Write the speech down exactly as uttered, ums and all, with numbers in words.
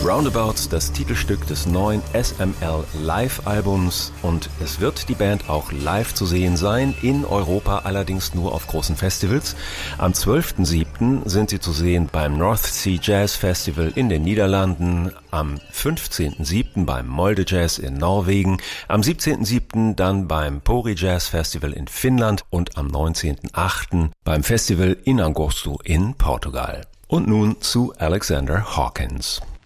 Roundabout, das Titelstück des neuen S M L Live-Albums, und es wird die Band auch live zu sehen sein, in Europa allerdings nur auf großen Festivals. Am zwölften siebten sind sie zu sehen beim North Sea Jazz Festival in den Niederlanden, am fünfzehnten siebten beim Molde Jazz in Norwegen, am siebzehnten siebten dann beim Pori Jazz Festival in Finnland und am neunzehnten achten beim Festival in Agosto in Portugal. Und nun zu Alexander Hawkins.